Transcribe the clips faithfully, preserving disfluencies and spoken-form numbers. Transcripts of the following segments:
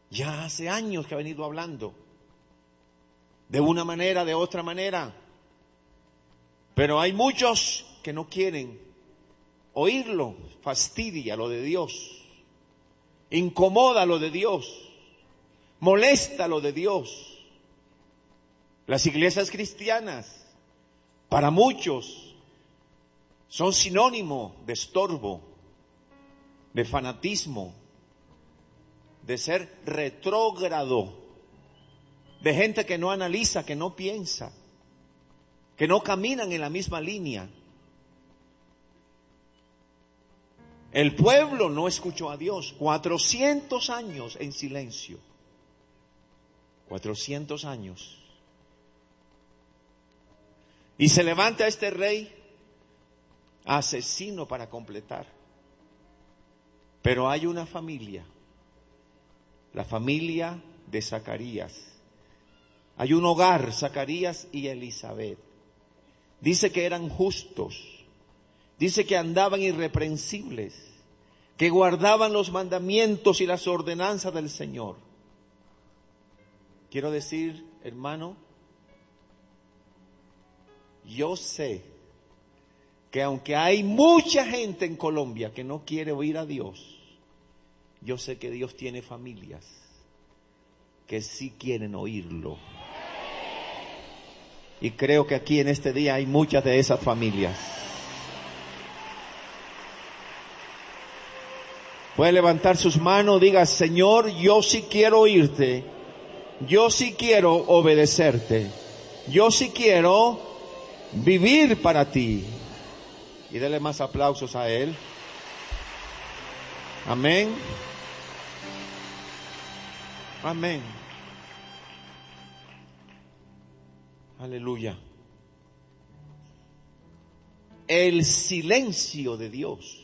Ya hace años que ha venido hablando. De una manera, de otra manera. Pero hay muchos que no quieren oírlo. Fastidia lo de Dios. Incomoda lo de Dios. Molesta lo de Dios. Las iglesias cristianas, para muchos, son sinónimo de estorbo, de fanatismo, de ser retrógrado, de gente que no analiza, que no piensa, que no caminan en la misma línea. El pueblo no escuchó a Dios. Cuatrocientos años en silencio. Cuatrocientos años. Y se levanta este rey asesino para completar. Pero hay una familia, la familia de Zacarías. Hay un hogar, Zacarías y Elizabeth. Dice que eran justos. Dice que andaban irreprensibles, que guardaban los mandamientos y las ordenanzas del Señor. Quiero decir, hermano, yo sé que aunque hay mucha gente en Colombia que no quiere oír a Dios, yo sé que Dios tiene familias que sí quieren oírlo. Y creo que aquí en este día hay muchas de esas familias. Puede levantar sus manos, diga: Señor, yo sí quiero oírte, yo sí quiero obedecerte, yo sí quiero vivir para ti. Y dele más aplausos a Él. Amén. Amén. Aleluya. El silencio de Dios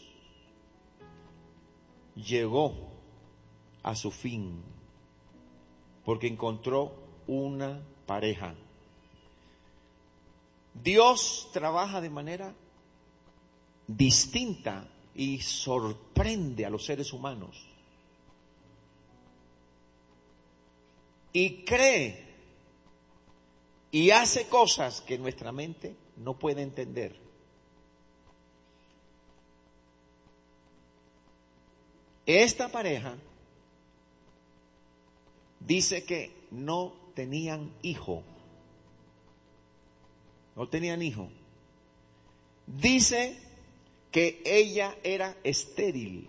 llegó a su fin porque encontró una pareja. Dios trabaja de manera distinta y sorprende a los seres humanos. Y cree y hace cosas que nuestra mente no puede entender. Esta pareja dice que no tenían hijo. No tenían hijo. Dice que ella era estéril.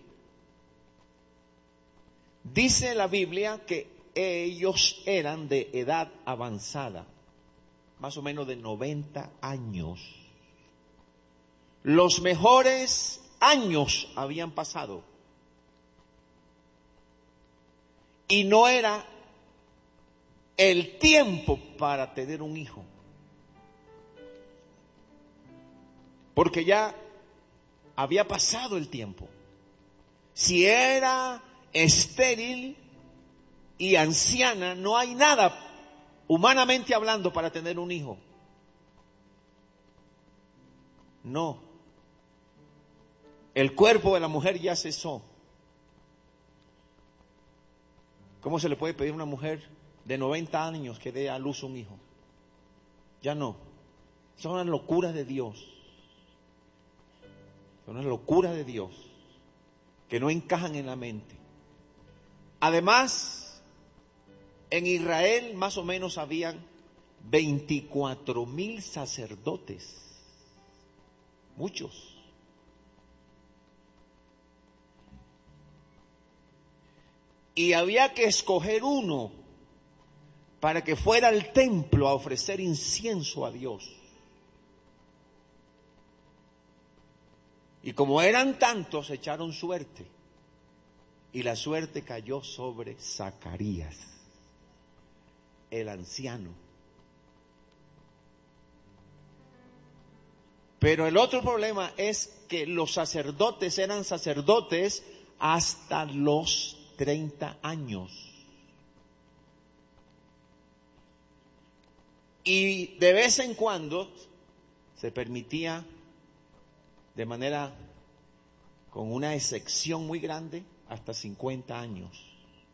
Dice la Biblia que ellos eran de edad avanzada, más o menos de noventa años. Los mejores años habían pasado. Y no era el tiempo para tener un hijo. Porque ya había pasado el tiempo. Si era estéril y anciana, no hay nada, humanamente hablando, para tener un hijo. No. El cuerpo de la mujer ya cesó. ¿Cómo se le puede pedir a una mujer de noventa años que dé a luz un hijo? Ya no. Son una locura de Dios. Son una locura de Dios que no encajan en la mente. Además, en Israel más o menos habían veinticuatro mil sacerdotes. Muchos. Y había que escoger uno para que fuera al templo a ofrecer incienso a Dios. Y como eran tantos, echaron suerte. Y la suerte cayó sobre Zacarías, el anciano. Pero el otro problema es que los sacerdotes eran sacerdotes hasta los treinta años. Y de vez en cuando se permitía, de manera, con una excepción muy grande, hasta cincuenta años.